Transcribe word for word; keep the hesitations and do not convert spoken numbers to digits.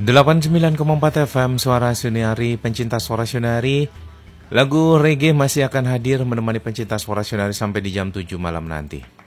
delapan puluh sembilan koma empat F M Suara Sunari, pencinta Suara Sunari. Lagu reggae masih akan hadir menemani pencinta Suara Sunari sampai di jam tujuh malam nanti.